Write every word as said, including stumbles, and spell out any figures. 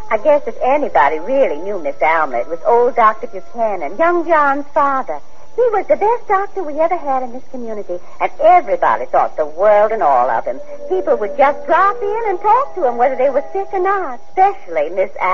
I guess if anybody really knew Miss Alma, it was old Doctor Buchanan, young John's father. He was the best doctor we ever had in this community, and everybody thought the world and all of him. People would just drop in and talk to him whether they were sick or not, especially Miss Alma.